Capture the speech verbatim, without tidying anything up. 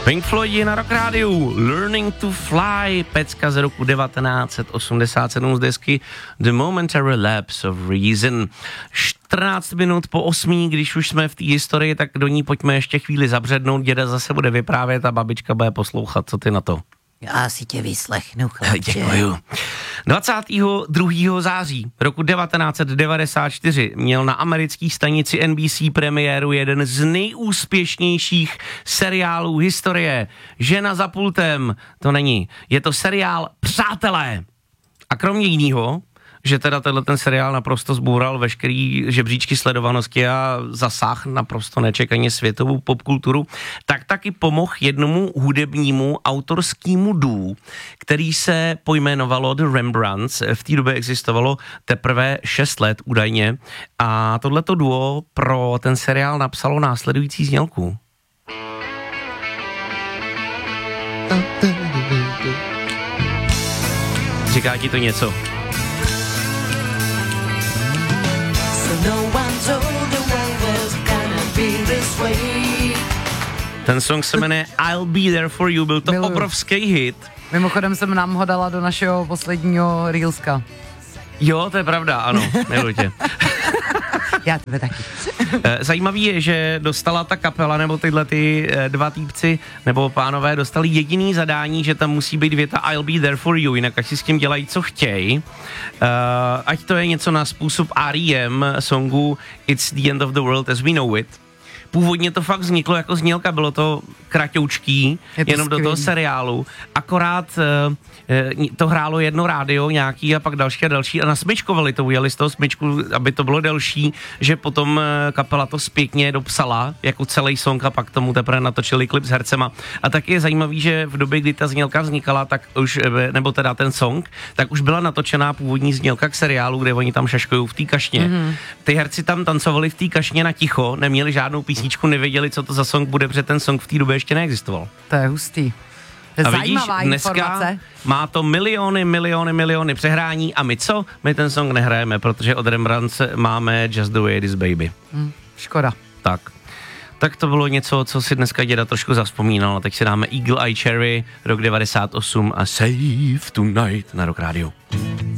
Pink Floyd na Rock Rádiu, Learning to Fly, pecka z roku devatenáct osmdesát sedm z desky The Momentary Lapse of Reason. čtrnáct minut po osmí, když už jsme v té historii, tak do ní pojďme ještě chvíli zabřednout, děda zase bude vyprávět a babička bude poslouchat, co ty na to? Já si tě vyslechnu, chlapče. Děkuju. dvacátého druhého září roku devatenáct set devadesát čtyři měl na americké stanici N B C premiéru jeden z nejúspěšnějších seriálů historie. Žena za pultem, to není. Je to seriál Přátelé. A kromě jiného, že teda tenhle ten seriál naprosto zboural veškerý žebříčky sledovanosti a zasáh naprosto nečekaně světovou popkulturu, tak taky pomohl jednomu hudebnímu autorskému duo, který se pojmenovalo The Rembrandts. V té době existovalo teprve šest let údajně a tohleto duo pro ten seriál napsalo následující znělku. Říká ti to něco? Ten song se jmenuje I'll Be There For You, byl to Miluju. Obrovský hit. Mimochodem jsem nám ho dala do našeho posledního reelska. Jo, to je pravda, ano, miluji tě. Já tebe taky. Zajímavý je, že dostala ta kapela, nebo tyhle ty dva týpci, nebo pánové, dostali jediný zadání, že tam musí být věta I'll be there for you, jinak ať si s tím dělají, co chtějí. Uh, ať to je něco na způsob R E M songu It's the End of the World as We Know It. Původně to fakt vzniklo jako znělka, bylo to kratoučký, jenom skvělý. Do toho seriálu, akorát uh, to hrálo jedno rádio nějaký a pak další a další a nasmyčkovali to, ujeli z toho smyčku, aby to bylo delší, že potom uh, kapela to zpětně dopsala jako celý song a pak tomu teprve natočili klip s hercema. A taky je zajímavý, že v době, kdy ta znělka vznikala, tak už, nebo teda ten song, tak už byla natočená původní znělka k seriálu, kde oni tam šaškují v té kašně. Mm-hmm. Ty herci tam tancovali v té kašně na ticho, neměli žádnou písničku, nevěděli, co to za song bude, protože ten song v té době ještě neexistoval. To je hustý. A vidíš, dneska má to miliony, miliony, miliony přehrání a my co? My ten song nehrajeme, protože od Rembrandts máme Just the Way It Is Baby. Hmm, škoda. Tak. Tak to bylo něco, co si dneska děda trošku zavzpomínal. A teď si dáme Eagle Eye Cherry, rok devadesát osm a Save Tonight na Rock Rádiu.